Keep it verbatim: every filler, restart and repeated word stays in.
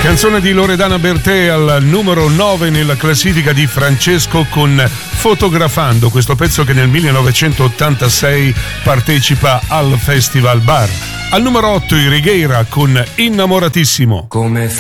Canzone di Loredana Bertè al numero nove nella classifica di Francesco con Fotografando, questo pezzo che nel millenovecentottantasei partecipa al Festival Bar. Al numero otto i Righeira con Innamoratissimo. Come fa